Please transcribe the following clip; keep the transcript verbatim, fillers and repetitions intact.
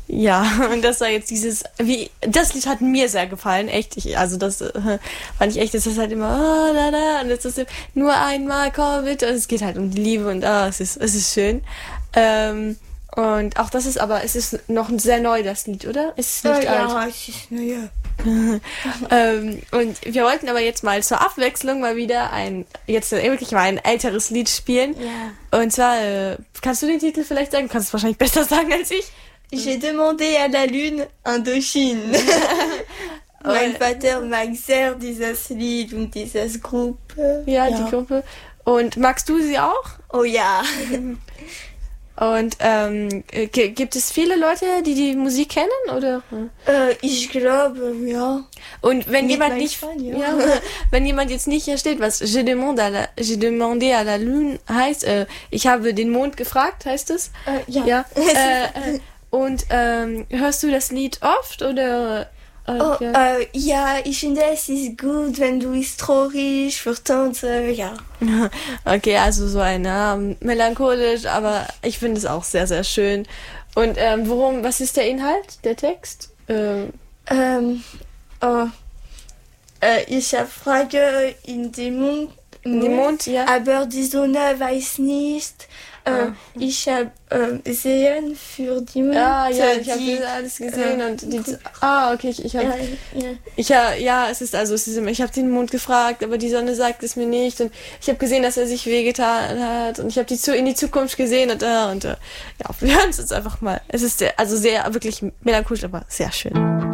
Ja, und das war jetzt dieses, wie, das Lied hat mir sehr gefallen, echt, ich, also das äh, fand ich echt, das ist halt immer, oh, da, da, und jetzt ist es nur einmal, komm bitte, und es geht halt um die Liebe und ah, es ist, es ist schön. Ähm, und auch das ist aber, es ist noch sehr neu, das Lied, oder? Es ist nicht äh, alt. Ja, es ist neu. Ja. ähm, und wir wollten aber jetzt mal zur Abwechslung mal wieder ein, jetzt wirklich mal ein älteres Lied spielen. Ja. Und zwar, äh, kannst du den Titel vielleicht sagen? Du kannst es wahrscheinlich besser sagen als ich. J'ai demandé à la Lune Indochine. Mein Vater mag sehr dieses Lied und dieses Gruppe. Ja, ja, die Gruppe. Und magst du sie auch? Oh ja. Und ähm, g- gibt es viele Leute, die die Musik kennen, oder? Äh, ich glaube, ja. Und wenn Mit jemand nicht, Fan, ja. ja, wenn jemand jetzt nicht versteht, was J'ai demandé à la, J'ai demandé à la Lune heißt, äh, ich habe den Mond gefragt, heißt es? Äh, ja. Ja. äh, äh, und ähm, hörst du das Lied oft, oder? Äh, Oh, ja. äh, ja, ich finde, es ist gut, wenn du bist traurig für Tanzen, ja. Okay, also so ein ähm, melancholisch, aber ich finde es auch sehr, sehr schön. Und ähm, worum, was ist der Inhalt, der Text? Ähm, Ähm, oh, äh, ich habe Frage in dem Mond, in dem Mond, ja. aber die Sonne weiß nicht. Äh, Ah. Ich habe äh, sehen für die Mond. Ah, ja, ich die, habe das alles gesehen äh, und die, ah, okay, ich, ich habe, ja, ja. ich habe, ja, es ist also, es ist immer, ich habe den Mond gefragt, aber die Sonne sagt es mir nicht und ich habe gesehen, dass er sich wehgetan hat und ich habe die zu in die Zukunft gesehen und äh, und äh, ja, wir hören es jetzt einfach mal. Es ist sehr, also sehr wirklich melancholisch, aber sehr schön.